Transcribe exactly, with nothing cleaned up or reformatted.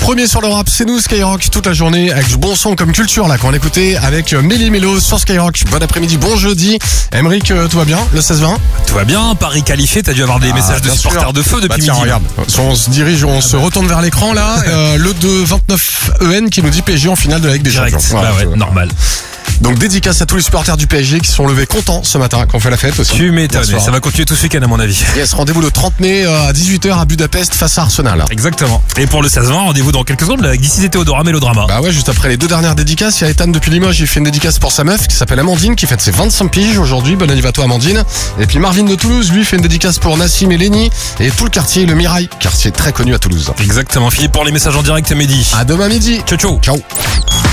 Premier sur le rap, c'est nous Skyrock toute la journée avec du bon son comme culture là qu'on a écouté avec Mélie Mélo sur Skyrock. Bon après-midi, bon jeudi. Emeric, euh, tout va bien le seize vingt? Tout va bien, Paris qualifié, t'as dû avoir des Ah, messages de bien supporters sûr. de feu depuis Bah tiens, midi. regarde, on se dirige, on se retourne vers l'écran là. Euh, le de vingt-neuf E N qui nous dit P S G en finale de la Ligue des Direct, Champions. bah Voilà, ouais, je- normal. Donc dédicace à tous les supporters du P S G qui se sont levés contents ce matin quand on fait la fête aussi. Tu m'étonnes, Hier soir. ça va continuer tout ce week-end à mon avis. Yes, rendez-vous le trente mai euh, à dix-huit heures à Budapest face à Arsenal. Exactement. Et pour le seize vingt, rendez-vous dans quelques secondes avec d'ici Théodora Mélodrama. Bah ouais, juste après les deux dernières dédicaces, il y a Ethan depuis Limoges, il fait une dédicace pour sa meuf qui s'appelle Amandine, qui fête ses vingt-cinq piges aujourd'hui. Bon anniversaire à toi Amandine. Et puis Marvin de Toulouse, lui, fait une dédicace pour Nassim et Lenny et tout le quartier, le Mirail, quartier très connu à Toulouse. Exactement. Philippe pour les messages en direct, Mehdi. À demain midi. Ciao ciao. Ciao.